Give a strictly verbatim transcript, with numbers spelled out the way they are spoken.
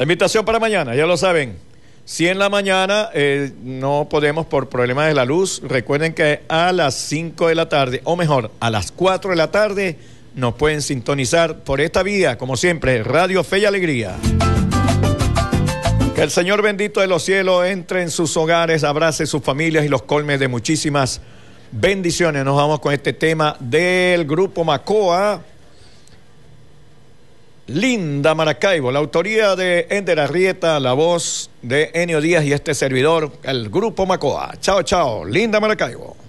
La invitación para mañana, ya lo saben. Si en la mañana eh, no podemos por problemas de la luz, recuerden que a las cinco de la tarde, o mejor, a las cuatro de la tarde, nos pueden sintonizar por esta vía, como siempre, Radio Fe y Alegría. Que el Señor bendito de los cielos entre en sus hogares, abrace sus familias y los colme de muchísimas bendiciones. Nos vamos con este tema del Grupo Macoa. Linda Maracaibo, la autoría de Ender Arrieta, la voz de Enio Díaz y este servidor, el Grupo Macoa. Chao, chao, Linda Maracaibo.